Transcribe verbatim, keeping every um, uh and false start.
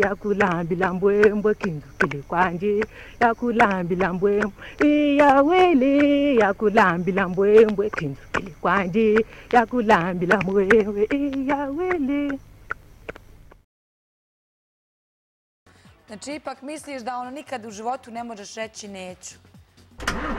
yakulambila mbwembwe kindukile kwanje yakulambila mbwembwe iyawele yakulambila mbwembwe kindukile kwanje yakulambila mbwembwe iyawele. Znači, ipak misliš da ono nikad u životu ne možeš reći neću.